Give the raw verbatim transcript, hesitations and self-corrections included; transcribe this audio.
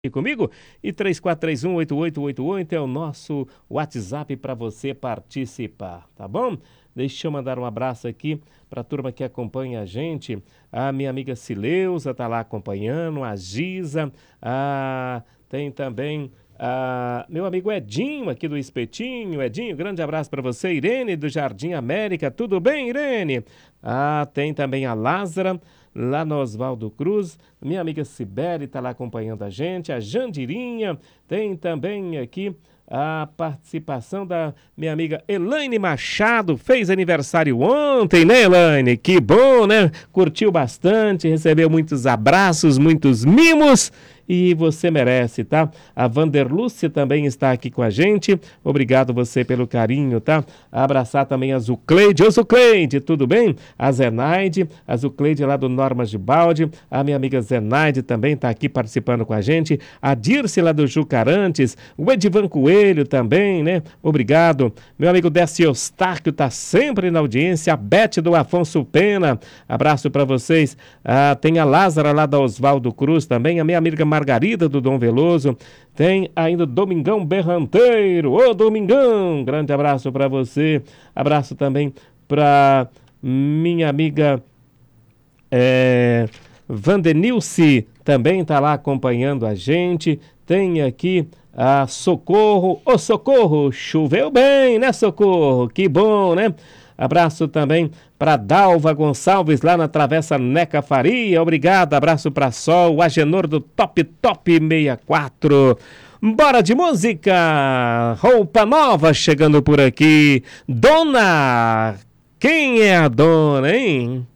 aqui comigo e três quatro três um, oito oito oito oito é o nosso WhatsApp para você participar, tá bom? Deixa eu mandar um abraço aqui para a turma que acompanha a gente. A minha amiga Cileuza tá lá acompanhando, a Giza, a... tem também a... meu amigo Edinho aqui do Espetinho. Edinho, grande abraço para você. Irene do Jardim América, tudo bem, Irene? Ah, tem também a Lázara lá no Oswaldo Cruz, minha amiga Sibeli está lá acompanhando a gente, a Jandirinha, tem também aqui a participação da minha amiga Elaine Machado, fez aniversário ontem, né, Elaine? Que bom, né? Curtiu bastante, recebeu muitos abraços, muitos mimos, e você merece, tá? A Vanderlúcia também está aqui com a gente, obrigado você pelo carinho, tá? Abraçar também a Zucleide, ô Zucleide, tudo bem? A Zenaide, a Zucleide lá do Normas de Balde, a minha amiga Zenaide também está aqui participando com a gente, a Dirce lá do Jucarantes, o Edivan Coelho também, né? Obrigado. Meu amigo Décio Eustáquio está sempre na audiência, a Bete do Afonso Pena, abraço para vocês. Ah, tem a Lázara lá da Oswaldo Cruz também, a minha amiga Margarida do Dom Veloso, tem ainda o Domingão Berranteiro, ô Domingão, grande abraço para você, abraço também para minha amiga é, Vandenilce, também está lá acompanhando a gente, tem aqui a Socorro, ô Socorro, choveu bem, né Socorro, que bom, né? Abraço também para Dalva Gonçalves, lá na Travessa Neca Faria. Obrigado, abraço para Sol, o Agenor do Top Top sessenta e quatro. Bora de música! Roupa nova chegando por aqui. Dona! Quem é a dona, hein?